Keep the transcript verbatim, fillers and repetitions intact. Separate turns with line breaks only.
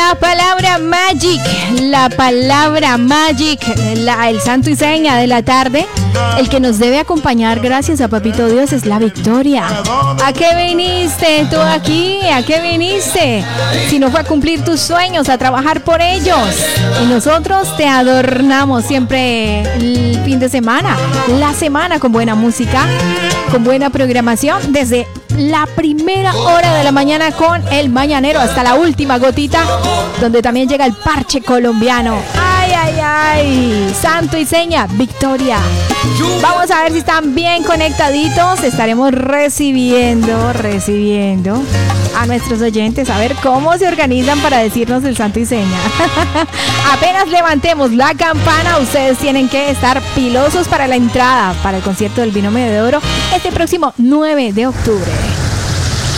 La palabra magic, la palabra magic, la, el santo y seña de la tarde, el que nos debe acompañar gracias a Papito Dios es la victoria. ¿A qué viniste tú aquí? ¿A qué viniste? Si no fue a cumplir tus sueños, a trabajar por ellos. Y nosotros te adornamos siempre el fin de semana, la semana con buena música, con buena programación, desde la primera hora de la mañana con el mañanero hasta la última gotita, donde también llega el parche colombiano. Ay, ay, ay, santo y seña, victoria. Vamos a ver si están bien conectaditos. Estaremos recibiendo, recibiendo a nuestros oyentes, a ver cómo se organizan para decirnos el santo y seña. Apenas levantemos la campana, ustedes tienen que estar pilosos para la entrada para el concierto del Binomio de Oro este próximo nueve de octubre.